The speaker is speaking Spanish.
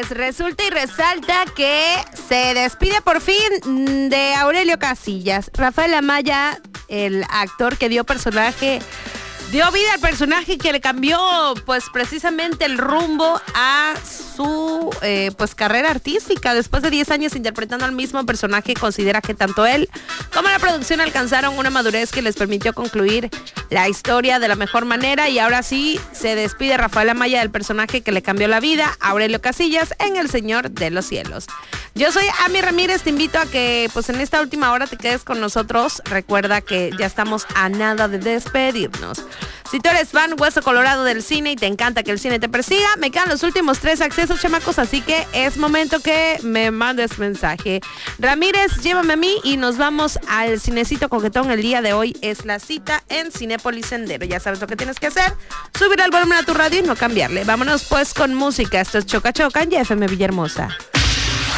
Pues resulta y resalta que se despide por fin de Aurelio Casillas. Rafael Amaya, el actor que dio vida al personaje que le cambió pues precisamente el rumbo a su pues carrera artística. Después de 10 años interpretando al mismo personaje, considera que tanto él como la producción alcanzaron una madurez que les permitió concluir la historia de la mejor manera, y ahora sí se despide Rafael Amaya del personaje que le cambió la vida, Aurelio Casillas, en El Señor de los Cielos. Yo soy Ami Ramírez, te invito a que pues en esta última hora te quedes con nosotros. Recuerda que ya estamos a nada de despedirnos. Si tú eres fan hueso colorado del cine y te encanta que el cine te persiga, me quedan los últimos 3 accesos, chamacos, así que es momento que me mandes mensaje. Ramírez, llévame a mí y nos vamos al Cinecito Coquetón. El día de hoy es la cita en Cinépolis Sendero. Ya sabes lo que tienes que hacer: subir el volumen a tu radio y no cambiarle. Vámonos pues con música. Esto es Choca Choca en FM Villahermosa.